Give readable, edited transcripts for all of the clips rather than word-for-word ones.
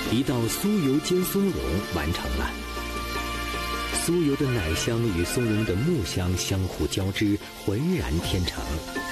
一道酥油煎松茸完成了。酥油的奶香与松茸的木香相互交织，浑然天成。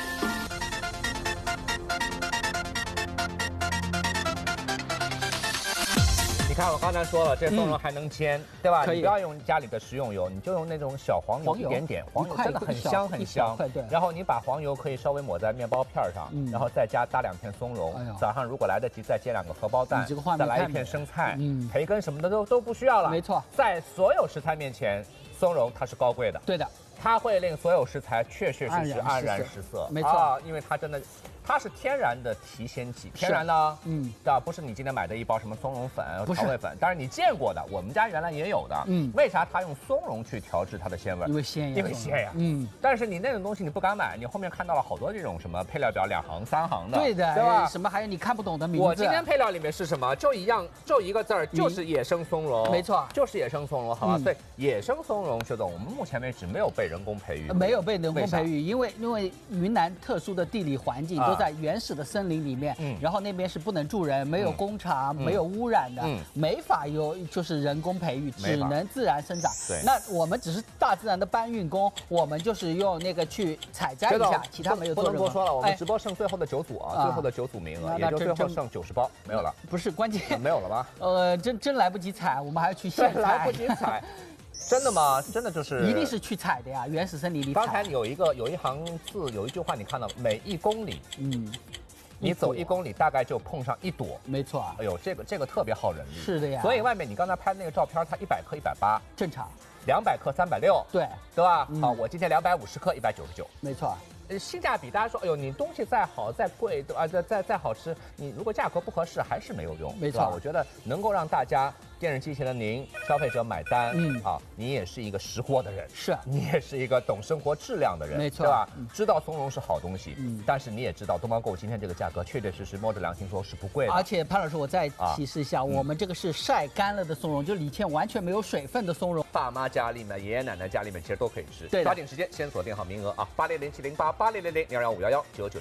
你看，我刚才说了，这松茸还能煎，对吧？ 可以你不要用家里的食用油，你就用那种小黄油，一点点，黄油真的很香很香。 对。 然后你把黄油可以稍微抹在面包片上，然后再搭2片松茸。早上如果来得及，再煎2个荷包蛋，再来1片生菜，培根什么的都不需要了。 没错，在所有食材面前，松茸它是高贵的。 对的， 它会令所有食材确实安然失色。 没错， 因为它真的。它是天然的提鲜剂，天然的，对吧？不是你今天买的一包什么松茸粉、调味粉，但是你见过的，我们家原来也有的。为啥它用松茸去调制它的鲜味？ 因为鲜呀。但是你那种东西你不敢买，你后面看到了好多这种什么配料表2行3行的， 对的， 对吧？ 什么还有你看不懂的名字。 我今天配料里面是什么？就一个字儿，就是野生松茸。 没错， 就是野生松茸，好吧？所以野生松茸，薛总，我们目前为止没有被人工培育， 没有被人工培育，因为云南特殊的地理环境都在原始的森林里面，然后那边是不能住人，没有工厂，没有污染的，没法有就是人工培育，只能自然生长。 对， 那我们只是大自然的搬运工，我们就是用那个去采摘一下，其他没有做。 不能多说了，我们直播剩最后的9组啊，最后的9组名额，也就最后剩90包，没有了。 不是关键， 没有了吧？ 真来不及采，我们还要去现采。 来不及采。真的吗？真的就是一定是去采的呀，原始森林里采。 刚才有一行字，有一句话，你看到每1公里，你走1公里大概就碰上1朵， 没错。 哎呦，这个特别耗人力。 是的呀。 所以外面你刚才拍那个照片，它100克180， 正常。 200克360， 对吧？好，我今天250克199， 没错。 性价比，大家说，哎呦，你东西再好再贵，再好吃，你如果价格不合适，还是没有用， 没错。 我觉得能够让大家电视机前的您消费者买单，你也是一个识货的人， 是你也是一个懂生活质量的人， 没错， 对吧？知道松茸是好东西，但是你也知道东方购物今天这个价格确确实实摸着良心说是不贵的。 而且潘老师，我再提示一下，我们这个是晒干了的松茸，就里面完全没有水分的松茸， 爸妈家里面、爷爷奶奶家里面其实都可以吃。 对， 抓紧时间先锁定好名额啊！80070880000215119990。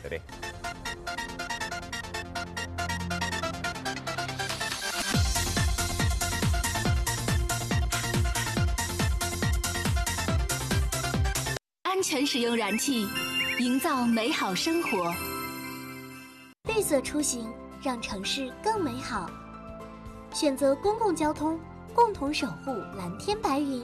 安全使用燃气，营造美好生活。 绿色出行，让城市更美好。选择公共交通，共同守护蓝天白云。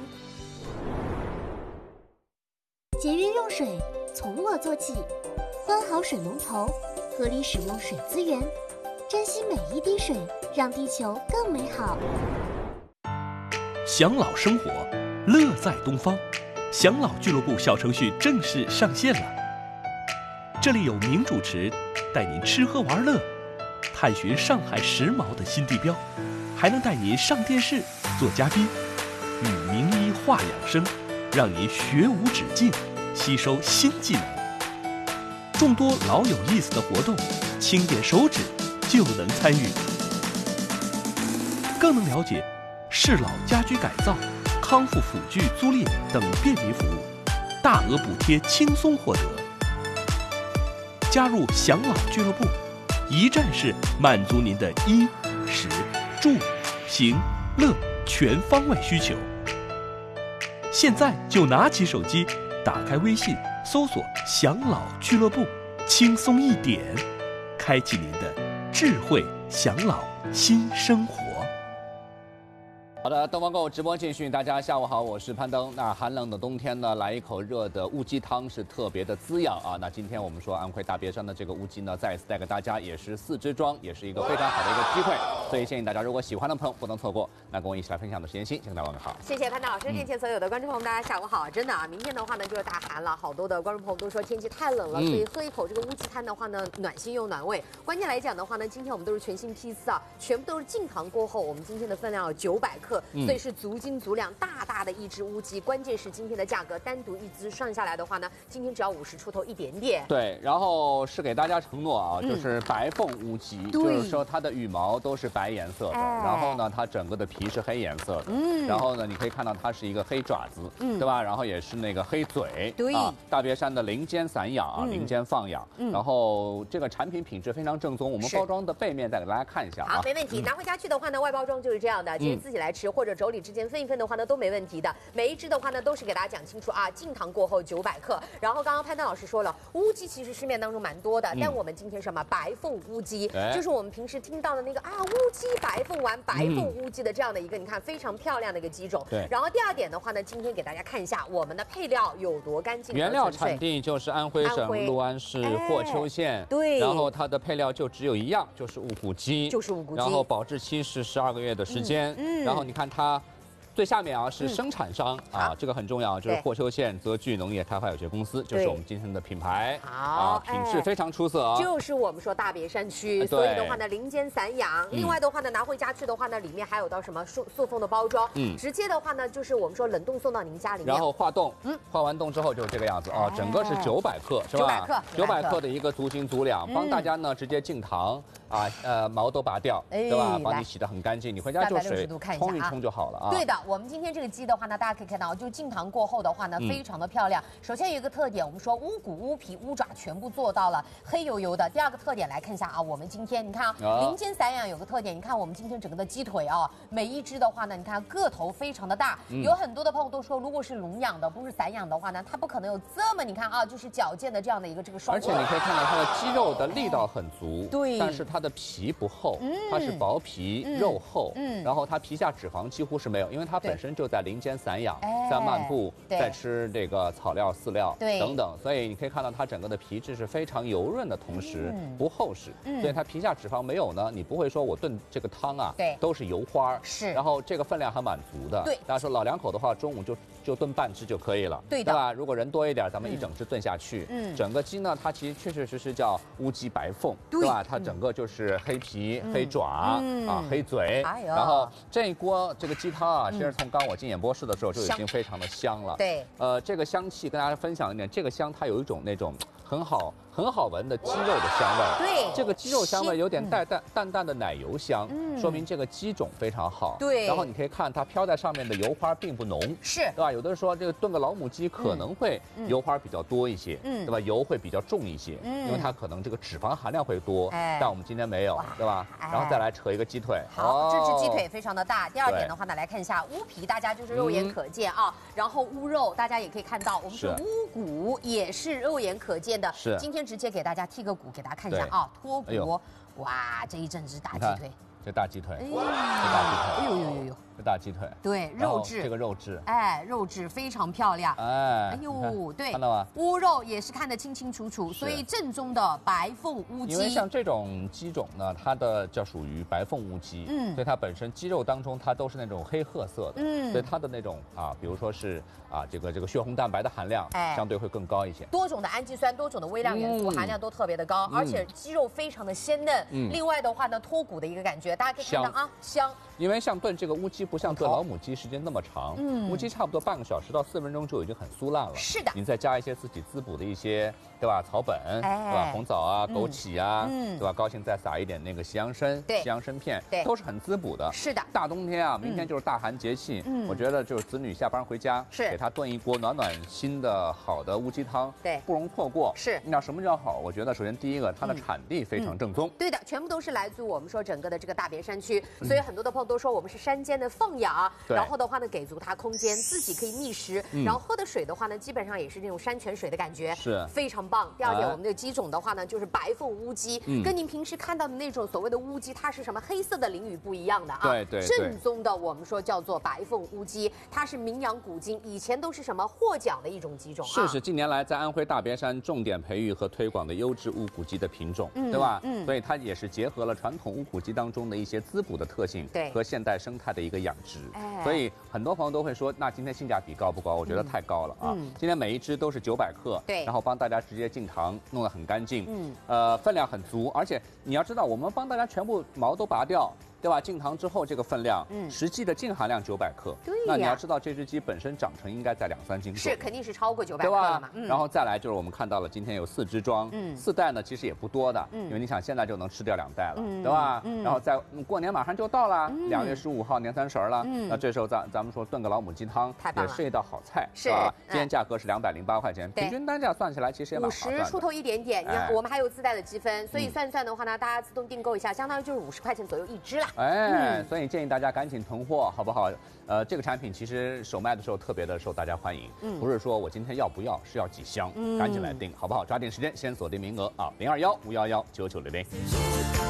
节约用水，从我做起。关好水龙头，合理使用水资源，珍惜每一滴水，让地球更美好。 享老生活，乐在东方。享老俱乐部小程序正式上线了，这里有名主持带您吃喝玩乐，探寻上海时髦的新地标，还能带您上电视做嘉宾，与名医话养生，让您学无止境，吸收新技能。众多老有意思的活动，轻点手指就能参与，更能了解适老家居改造、康复辅具租赁等便民服务，大额补贴轻松获得。加入享老俱乐部，一站式满足您的衣、食、住、行、乐全方位需求。现在就拿起手机，打开微信，搜索享老俱乐部，轻松一点，开启您的智慧享老新生活。 好的，东方购物直播继续，大家下午好，我是潘登。那寒冷的冬天呢，来一口热的乌鸡汤是特别的滋养啊。那今天我们说安徽大别山的这个乌鸡呢，再一次带给大家，也是4只装，也是一个非常好的一个机会。所以建议大家如果喜欢的朋友不能错过。那跟我一起来分享的是妍希，请大家晚上好。 谢谢潘登老师，面前所有的观众朋友们，大家下午好。真的啊，明天的话呢就是大寒了，好多的观众朋友都说天气太冷了，所以喝一口这个乌鸡汤的话呢，暖心又暖胃。关键来讲的话呢，今天我们都是全新批次啊，全部都是净糖过后，我们今天的分量有900克。 克，所以是足斤足两，大大的一只乌鸡。关键是今天的价格，单独一只算下来的话呢，今天只要50出头一点点。 对，然后是给大家承诺啊，就是白凤乌鸡，就是说它的羽毛都是白颜色的，然后呢，它整个的皮是黑颜色的，然后呢，你可以看到它是一个黑爪子，对吧？然后也是那个黑嘴， 对啊，大别山的林间散养啊，林间放养，然后这个产品品质非常正宗，我们包装的背面再给大家看一下啊。 好，没问题，拿回家去的话呢，外包装就是这样的，其实自己来吃或者妯娌之间分一分的话呢都没问题的。每一只的话呢都是给大家讲清楚啊，净糖过后900克。然后刚刚潘丹老师说了，乌鸡其实市面当中蛮多的，但我们今天什么白凤乌鸡，就是我们平时听到的那个啊乌鸡白凤丸、白凤乌鸡的这样的一个，你看非常漂亮的一个鸡种。 对。 然后第二点的话呢，今天给大家看一下我们的配料有多干净。 原料产地就是安徽省六安市霍丘县， 对。 然后它的配料就只有一样，就是乌骨鸡，然后保质期是12个月的时间，然后你看它。最下面啊是生产商啊，这个很重要，就是霍丘县泽聚农业开发有限公司，就是我们今天的品牌。 好， 品质非常出色啊。 就是我们说大别山区，所以的话呢，林间散养。另外的话呢，拿回家去的话呢，里面还有到什么塑封的包装，直接的话呢，就是我们说冷冻送到您家里面。 然后化冻，化完冻之后就是这个样子啊，整个是900克，是吧？900克的一个足斤足两，帮大家呢直接净糖啊，毛都拔掉，对吧？帮你洗得很干净，你回家就水冲一冲就好了啊。 对的。我们今天这个鸡的话呢，大家可以看到，就净糖过后的话呢，非常的漂亮。首先有一个特点，我们说乌骨、乌皮、乌爪全部做到了黑油油的。第二个特点来看一下啊，我们今天你看啊，林间散养有个特点，你看我们今天整个的鸡腿啊，每一只的话呢，你看个头非常的大。有很多的朋友都说，如果是笼养的，不是散养的话呢，它不可能有这么你看啊，就是矫健的这样的一个这个双。 而且你可以看到它的肌肉的力道很足， 对， 但是它的皮不厚，它是薄皮肉厚，然后它皮下脂肪几乎是没有，因为它本身就在林间散养，在漫步，在吃这个草料、饲料等等，所以你可以看到它整个的皮质是非常油润的同时不厚实，所以它皮下脂肪没有呢，你不会说我炖这个汤啊，都是油花， 是， 然后这个分量还蛮足的， 对， 大家说老两口的话，中午就炖半只就可以了，对吧？如果人多一点，咱们一整只炖下去，整个鸡呢，它其实确确实实叫乌鸡白凤，对吧？它整个就是黑皮、黑爪啊、黑嘴，然后这一锅这个鸡汤啊，其实从刚我进演播室的时候就已经非常的香了。 对， 这个香气跟大家分享一点，这个香它有一种那种很好闻的鸡肉的香味。 对， 这个鸡肉香味有点淡淡的奶油香，说明这个鸡种非常好。 对， 然后你可以看它飘在上面的油花并不浓， 是， 对吧？有的人说这个炖个老母鸡可能会油花比较多一些，对吧？油会比较重一些，因为它可能这个脂肪含量会多，但我们今天没有，对吧？然后再来扯一个鸡腿， 好，这只鸡腿非常的大。第二点的话呢，来看一下乌皮，大家就是肉眼可见啊，然后乌肉大家也可以看到，我们说乌骨也是肉眼可见的。 是， 今天直接给大家剔个骨，给大家看一下啊，脱骨，哇，这一整只大鸡腿， 这大鸡腿， 这大鸡腿，哎呦。 这大鸡腿， 对，肉质， 这个肉质， 肉质非常漂亮，哎呦，对， 看到吗？ 乌肉也是看得清清楚楚，所以正宗的白凤乌鸡。 因为像这种鸡种呢，它的叫属于白凤乌鸡，所以它本身鸡肉当中它都是那种黑褐色的，所以它的那种啊，比如说是啊这个血红蛋白的含量相对会更高一些， 多种的氨基酸、多种的微量元素含量都特别的高，而且鸡肉非常的鲜嫩。另外的话呢，脱骨的一个感觉，大家可以看到啊，香。 因为像炖这个乌鸡不像炖老母鸡时间那么长，乌鸡差不多半个小时到4分钟就已经很酥烂了。 是的， 你再加一些自己滋补的一些，对吧？草本，对吧？红枣啊、枸杞啊，对吧？高兴再撒一点那个西洋参，西洋参片，都是很滋补的。 是的， 大冬天啊，明天就是大寒节气，我觉得就是子女下班回家，给他炖一锅暖心的好的乌鸡汤， 对， 不容错过。 是， 那什么叫好？我觉得首先第一个，它的产地非常正宗。 对的，全部都是来自我们说整个的这个大别山区，所以很多的朋友都说我们是山间的放养，然后的话呢，给足它空间，自己可以觅食，然后喝的水的话呢，基本上也是那种山泉水的感觉， 是非常棒。第二点，我们的鸡种的话呢，就是白凤乌鸡，跟您平时看到的那种所谓的乌鸡，它是什么黑色的鳞羽不一样的啊， 对， 正宗的我们说叫做白凤乌鸡，它是名扬古今，以前都是什么获奖的一种鸡种啊， 是近年来在安徽大别山重点培育和推广的优质乌骨鸡的品种，对吧？所以它也是结合了传统乌骨鸡当中的一些滋补的特性，对，和现代生态的一个养殖，所以很多朋友都会说，那今天性价比高不高？我觉得太高了啊！今天每一只都是900克，对，然后帮大家直接净糖，弄得很干净，分量很足，而且你要知道，我们帮大家全部毛都拔掉。 对吧？进糖之后这个分量，实际的净含量900克。 对呀。 那你要知道这只鸡本身长成应该在2、3斤左右。 是，肯定是超过900克对吧了嘛。 然后再来就是我们看到了今天有4只装，4袋呢其实也不多的，因为你想现在就能吃掉2袋了，对吧？然后在过年马上就到了，2月15号年30了，那这时候咱们说炖个老母鸡汤也是一道好菜，是吧？今天价格是208块钱，平均单价算起来其实也蛮划算的。 50出头一点点，你看我们还有自带的积分，所以算算的话呢，大家自动订购一下，相当于就是50块钱左右一只啦。 所以建议大家赶紧囤货，好不好？这个产品其实首卖的时候特别的受大家欢迎，不是说我今天要不要，是要几箱，赶紧来订，好不好？抓紧时间，先锁定名额啊，021-511-9900。